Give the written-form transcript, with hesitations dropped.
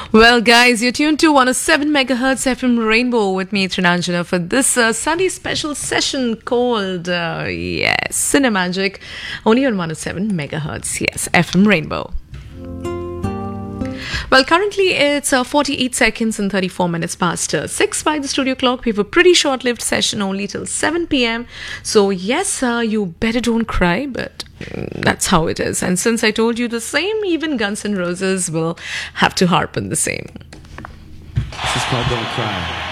Well, guys, you're tuned to 107 megahertz FM Rainbow with me, Trinanjana, for this Sunday special session called, Cinemagic, only on 107 megahertz, yes, FM Rainbow. Well, currently it's 48 seconds and 34 minutes past 6 by the studio clock. We have a pretty short-lived session only till 7 p.m. So yes, you better don't cry, but that's how it is. And since I told you the same, even Guns N' Roses will have to harp on the same. This is called Don't Cry.